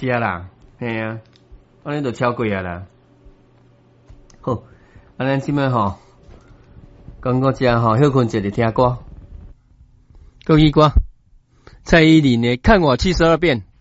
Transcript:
车啦，嘿啊，安尼就超过啊啦。好，咱即摆吼，讲到这吼，休困一下听歌， 国语歌，蔡依林的《看我72遍》。